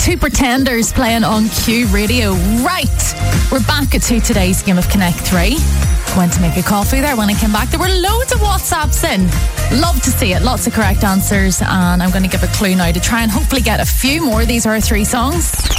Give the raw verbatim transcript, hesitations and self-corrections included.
Two Pretenders playing on Q Radio. Right, we're back to today's game of Connect three. Went to make a coffee there. When I came back, there were loads of WhatsApps in. Love to see it. Lots of correct answers. And I'm going to give a clue now to try and hopefully get a few more. These are our three songs.